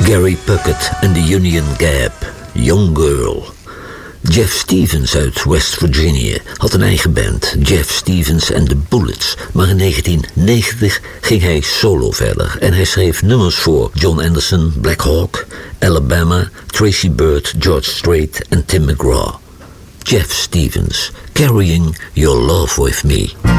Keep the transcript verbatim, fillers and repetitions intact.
Gary Puckett en de Union Gap, Young Girl. Jeff Stevens uit West Virginia had een eigen band, Jeff Stevens and the Bullets. Maar in negentien negentig ging hij solo verder en hij schreef nummers voor John Anderson, Black Hawk, Alabama, Tracy Byrd, George Strait en Tim McGraw. Jeff Stevens, Carrying Your Love With Me.